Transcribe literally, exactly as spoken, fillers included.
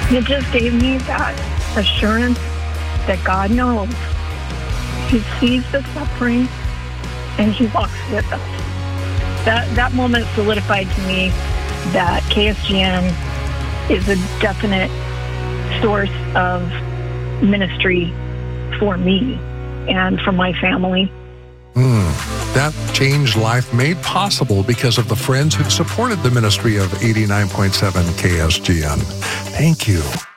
It just gave me that assurance that God knows. He sees the suffering and he walks with us. That, that moment solidified to me that K S G N is a definite source of ministry for me and for my family. Mm, that changed life made possible because of the friends who supported the ministry of eighty-nine point seven K S G N. Thank you.